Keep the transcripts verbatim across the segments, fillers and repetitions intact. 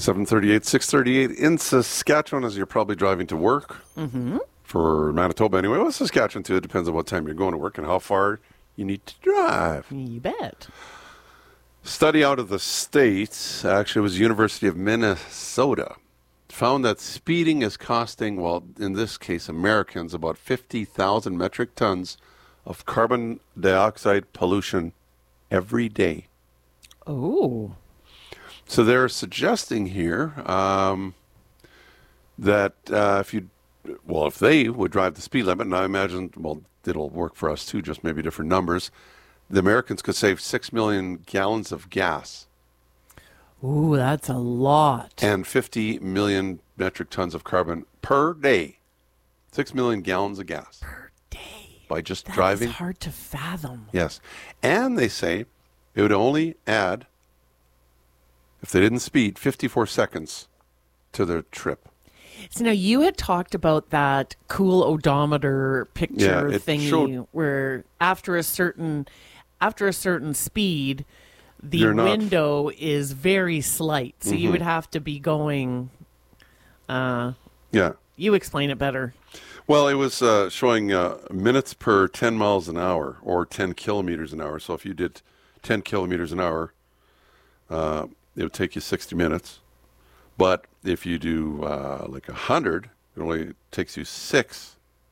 seven thirty-eight, six thirty-eight in Saskatchewan as you're probably driving to work. Mm-hmm. For Manitoba anyway. Well, Saskatchewan too. It depends on what time you're going to work and how far you need to drive. You bet. Study out of the States, actually it was University of Minnesota, found that speeding is costing, well, in this case, Americans, about fifty thousand metric tons of carbon dioxide pollution every day. Oh. So they're suggesting here um, that uh, if you, well, if they would drive the speed limit, and I imagine, well, it'll work for us too, just maybe different numbers, the Americans could save six million gallons of gas. Ooh, that's a lot. And fifty million metric tons of carbon per day. six million gallons of gas. Per day. By just that driving. That's hard to fathom. Yes. And they say it would only add, if they didn't speed, fifty-four seconds to their trip. So now you had talked about that cool odometer picture yeah, thingy showed, where after a certain after a certain speed, the You're not, window is very slight. So mm-hmm. you would have to be going. Uh, yeah. You explain it better. Well, it was uh, showing uh, minutes per ten miles an hour or ten kilometers an hour. So if you did ten kilometers an hour, uh, it would take you sixty minutes. But if you do uh, like one hundred, it only takes you six.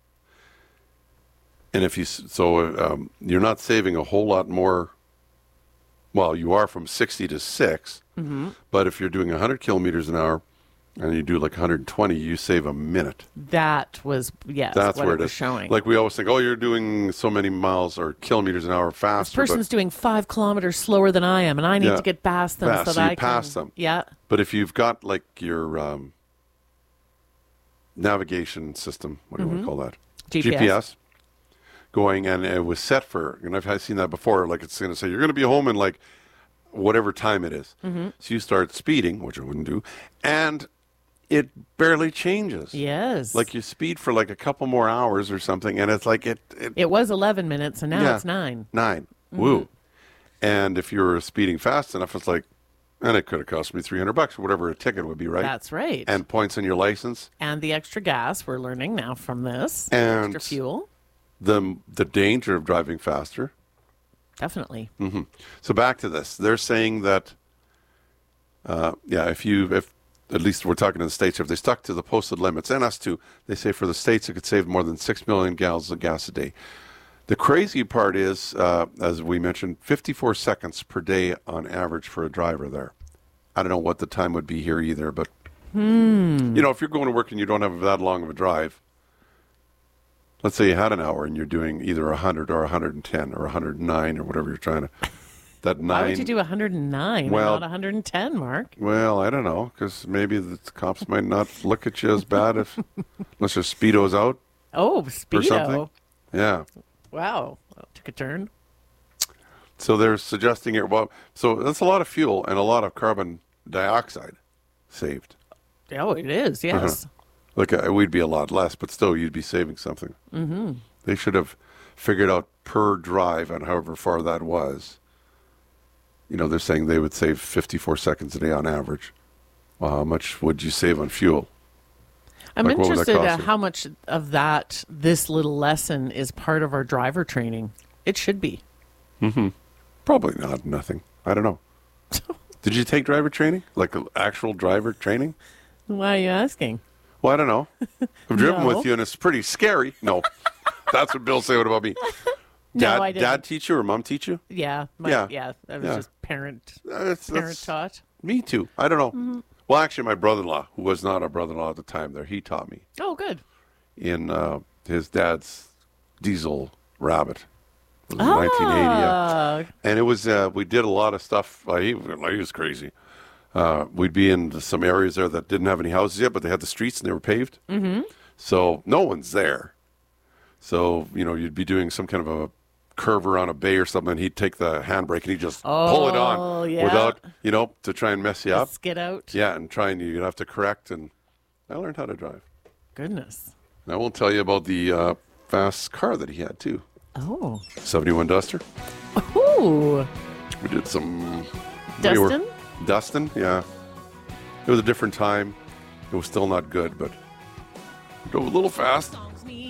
And if you, so um, you're not saving a whole lot more. Well, you are from sixty to six. Mm-hmm. But if you're doing one hundred kilometers an hour and you do like one hundred twenty, you save a minute. That was, yes, That's what where it it was is. showing. Like we always think, oh, you're doing so many miles or kilometers an hour faster. This person's doing five kilometers slower than I am, and I need yeah, to get past them fast, so so that you I pass can. them. Yeah. But if you've got like your um, navigation system, what do you mm-hmm. want to call that? G P S. G P S going, and it was set for, and I've seen that before, like it's going to say, you're going to be home in like whatever time it is. Mm-hmm. So you start speeding, which I wouldn't do, and it barely changes. Yes. Like you speed for like a couple more hours or something, and it's like it... It, it was eleven minutes, and now yeah, it's nine. Nine. Mm-hmm. Woo. And if you were speeding fast enough, it's like, and it could have cost me three hundred bucks or whatever a ticket would be, right? That's right. And points on your license. And the extra gas, we're learning now from this. And extra fuel. The, the danger of driving faster. Definitely. Mm-hmm. So back to this. They're saying that, uh, yeah, if you, if at least we're talking in the States, if they stuck to the posted limits, and us too, they say for the States it could save more than six million gallons of gas a day. The crazy part is, uh, as we mentioned, fifty-four seconds per day on average for a driver there. I don't know what the time would be here either, but, hmm. you know, if you're going to work and you don't have that long of a drive, let's say you had an hour and you're doing either one hundred or one hundred ten or one hundred nine or whatever you're trying to, that nine. Why would you do one hundred nine well, and not one hundred ten, Mark? Well, I don't know, because maybe the cops might not look at you as bad if, unless your Speedo's out. Oh, Or Speedo. something. Yeah. Wow. Well, took a turn. So they're suggesting it. Well, so that's a lot of fuel and a lot of carbon dioxide saved. Oh, it is, yes. Uh-huh. Look, uh, we'd be a lot less, but still you'd be saving something. Mm-hmm. They should have figured out per drive and however far that was. You know, they're saying they would save fifty-four seconds a day on average. Well, how much would you save on fuel? I'm Like, what would that interested cost at you? how much of that, this little lesson, is part of our driver training. It should be. Mm-hmm. Probably not. Nothing. I don't know. Did you take driver training? Like uh, actual driver training? Why are you asking? Well, I don't know. I've driven No. with you, and it's pretty scary. No. That's what Bill's saying about me. No, Dad, I didn't. Dad teach you or Mom teach you? Yeah. My, Yeah. yeah. That was Yeah. just parent, Uh, that's- parent that's- taught. Me too. I don't know. Mm-hmm. Well, actually, my brother-in-law, who was not a brother-in-law at the time there, he taught me Oh, good. in uh, his dad's diesel Rabbit. It was Ah. nineteen eighty, yeah. And it was, uh, we did a lot of stuff. Uh, he, he was crazy. Uh, we'd be in some areas there that didn't have any houses yet, but they had the streets and they were paved. Mm-hmm. So no one's there. So, you know, you'd be doing some kind of a curve around a bay or something, and he'd take the handbrake and he'd just pull it Oh, on yeah. without, you know, to try and mess you up. Skid out. Yeah, and trying, you'd have to correct, and I learned how to drive. Goodness. And I won't tell you about the uh, fast car that he had, too. Oh. seventy-one Duster. Ooh. We did some... we Dustin? were- Dustin, yeah. It was a different time. It was still not good, but drove a little fast.